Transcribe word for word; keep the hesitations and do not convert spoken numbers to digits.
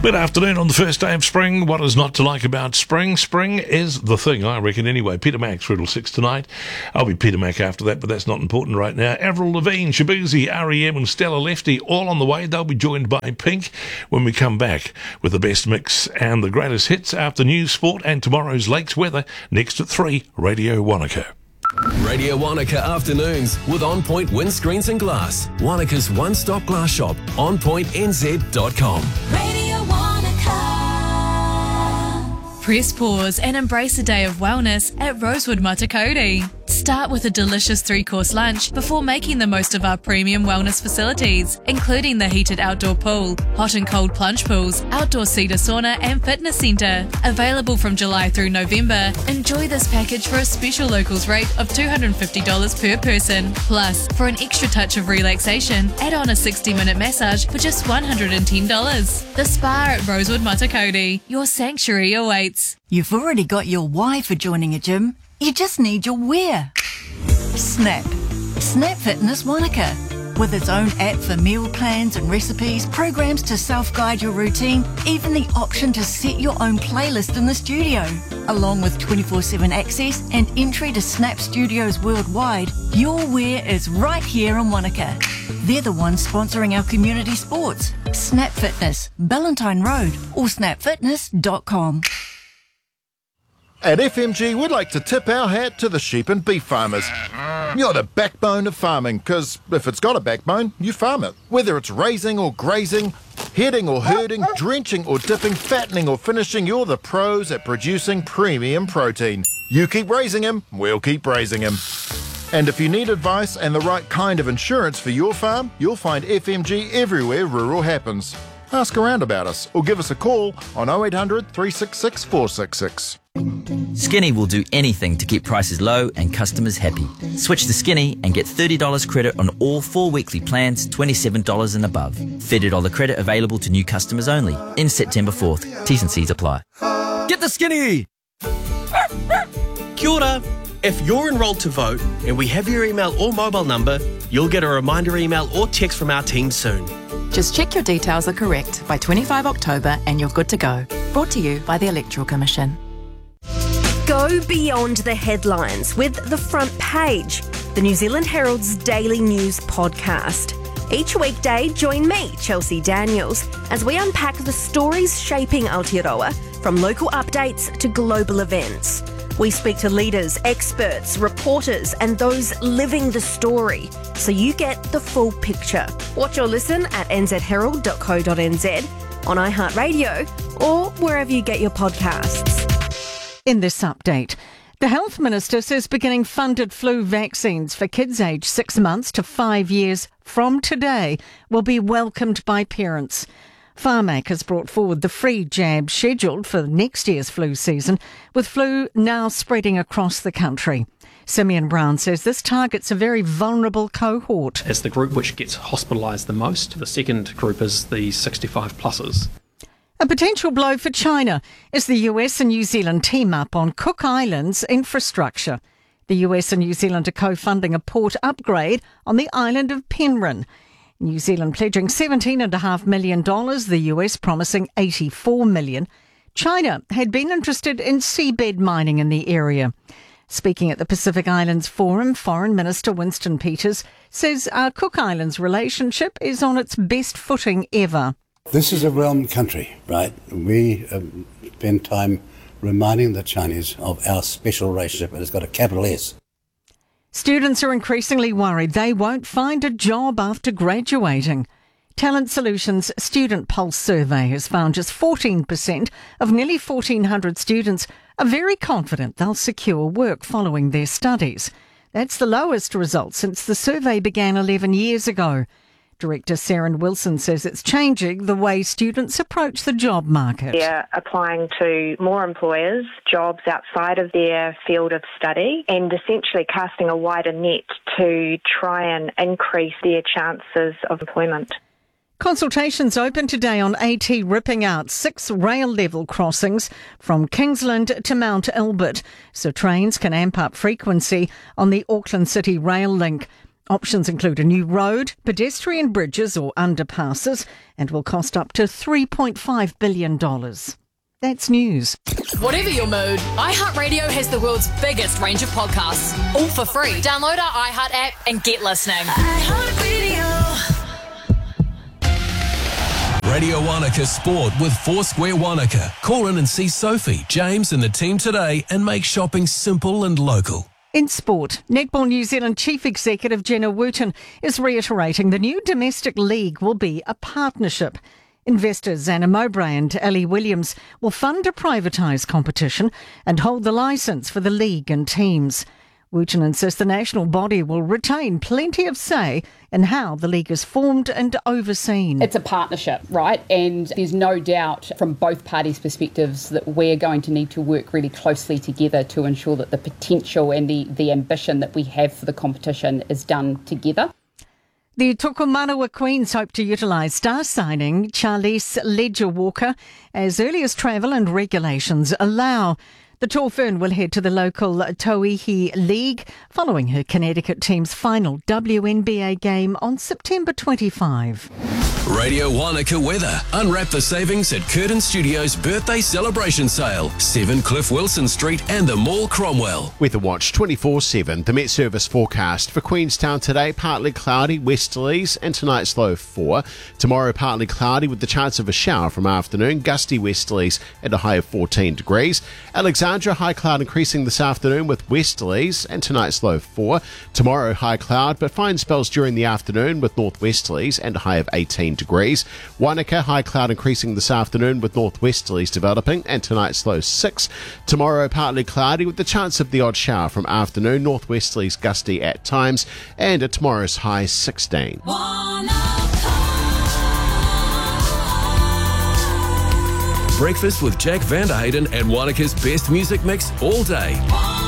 Good afternoon on the first day of spring. What is not to like about spring? Spring is the thing, I reckon, anyway. Peter Mac through till six tonight. I'll be Peter Mac after that, but that's not important right now. Avril Lavigne, Shabuzi, R E M and Stella Lefty all on the way. They'll be joined by Pink when we come back with the best mix and the greatest hits after news, sport and tomorrow's lakes weather. Next at three, Radio Wanaka. Radio Wanaka Afternoons with On Point Windscreens and Glass. Wanaka's one-stop glass shop. on point n z dot com. Radio Wanaka. Press pause and embrace a day of wellness at Rosewood Matakoti. Start with a delicious three-course lunch before making the most of our premium wellness facilities, including the heated outdoor pool, hot and cold plunge pools, outdoor cedar sauna and fitness centre. Available from July through November, enjoy this package for a special locals rate of two hundred fifty dollars per person. Plus, for an extra touch of relaxation, add on a sixty minute massage for just one hundred ten dollars. The Spa at Rosewood Matakoti. Your sanctuary awaits. You've already got your why for joining a gym. You just need your where. Snap. Snap Fitness Wanaka. With its own app for meal plans and recipes, programs to self-guide your routine, even the option to set your own playlist in the studio. Along with twenty-four seven access and entry to Snap Studios worldwide, your where is right here in Wanaka. They're the ones sponsoring our community sports. Snap Fitness, Ballantine Road or snap fitness dot com. At F M G, we'd like to tip our hat to the sheep and beef farmers. You're the backbone of farming, because if it's got a backbone, you farm it. Whether it's raising or grazing, heading or herding, drenching or dipping, fattening or finishing, you're the pros at producing premium protein. You keep raising him, we'll keep raising him. And if you need advice and the right kind of insurance for your farm, you'll find F M G everywhere rural happens. Ask around about us or give us a call on oh eight hundred, three six six, four six six. Skinny will do anything to keep prices low and customers happy. Switch to Skinny and get thirty dollars credit on all four weekly plans, twenty-seven dollars and above. thirty dollars credit available to new customers only. In September fourth. T's and C's apply. Get the Skinny! Kia ora. If you're enrolled to vote and we have your email or mobile number, you'll get a reminder email or text from our team soon. Just check your details are correct by twenty-fifth of October and you're good to go. Brought to you by the Electoral Commission. Go beyond the headlines with The Front Page, the New Zealand Herald's daily news podcast. Each weekday, join me, Chelsea Daniels, as we unpack the stories shaping Aotearoa, from local updates to global events. We speak to leaders, experts, reporters and those living the story, so you get the full picture. Watch or listen at n z herald dot co dot n z, on iHeartRadio or wherever you get your podcasts. In this update, the Health Minister says beginning funded flu vaccines for kids aged six months to five years from today will be welcomed by parents. Pharmac has brought forward the free jab scheduled for next year's flu season, with flu now spreading across the country. Simeon Brown says this targets a very vulnerable cohort. It's the group which gets hospitalised the most. The second group is the sixty-five pluses. A potential blow for China as the U S and New Zealand team up on Cook Islands infrastructure. The U S and New Zealand are co-funding a port upgrade on the island of Penryn. New Zealand pledging seventeen point five million dollars, the U S promising eighty-four million dollars. China had been interested in seabed mining in the area. Speaking at the Pacific Islands Forum, Foreign Minister Winston Peters says our Cook Islands relationship is on its best footing ever. This is a realm country, right? We um, spend time reminding the Chinese of our special relationship, and it's got a capital S. Students are increasingly worried they won't find a job after graduating. Talent Solutions' Student Pulse survey has found just fourteen percent of nearly fourteen hundred students are very confident they'll secure work following their studies. That's the lowest result since the survey began eleven years ago. Director Saren Wilson says it's changing the way students approach the job market. They're applying to more employers, jobs outside of their field of study, and essentially casting a wider net to try and increase their chances of employment. Consultations open today on AT ripping out six rail-level crossings from Kingsland to Mount Albert, so trains can amp up frequency on the Auckland City rail link. Options include a new road, pedestrian bridges or underpasses, and will cost up to three point five billion dollars. That's news. Whatever your mood, iHeartRadio has the world's biggest range of podcasts, all for free. Download our iHeart app and get listening. Radio Wanaka Sport with Foursquare Wanaka. Call in and see Sophie, James and the team today and make shopping simple and local. In sport, Netball New Zealand Chief Executive Jenna Wooten is reiterating the new domestic league will be a partnership. Investors Anna Mowbray and Ellie Williams will fund a privatised competition and hold the licence for the league and teams. Wooten insists the national body will retain plenty of say in how the league is formed and overseen. It's a partnership, right? And there's no doubt from both parties' perspectives that we're going to need to work really closely together to ensure that the potential and the, the ambition that we have for the competition is done together. The Tokomanawa Queens hope to utilise star signing Charlize Ledger-Walker as early as travel and regulations allow. The tall fern will head to the local Tauihi League following her Connecticut team's final W N B A game on September twenty-fifth. Radio Wanaka weather. Unwrap the savings at Curtin Studios birthday celebration sale. seven Cliff Wilson Street and the Mall Cromwell. Weather Watch twenty-four seven. The Met Service forecast for Queenstown today, partly cloudy, westerlies, and tonight's low four. Tomorrow, partly cloudy with the chance of a shower from afternoon, gusty westerlies at a high of fourteen degrees. Alexandra, high cloud increasing this afternoon with westerlies and tonight's low four. Tomorrow, high cloud, but fine spells during the afternoon with northwesterlies and a high of eighteen degrees. Wanaka, high cloud increasing this afternoon with northwesterlies developing and tonight's low six. Tomorrow, partly cloudy with the chance of the odd shower from afternoon, northwesterlies gusty at times, and at tomorrow's high sixteen. Breakfast with Jack Vanderhayden and Wanaka's best music mix all day.